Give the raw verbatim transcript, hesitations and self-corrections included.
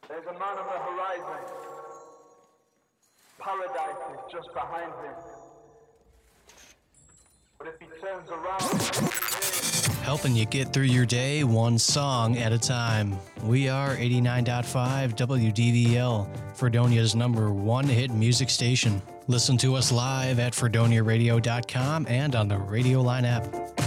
There's a man on the horizon. Paradise is just behind him. But if he turns around... Helping you get through your day one song at a time. We are eighty-nine point five W D V L, Fredonia's number one hit music station. Listen to us live at fredonia radio dot com and on the Radio Line app.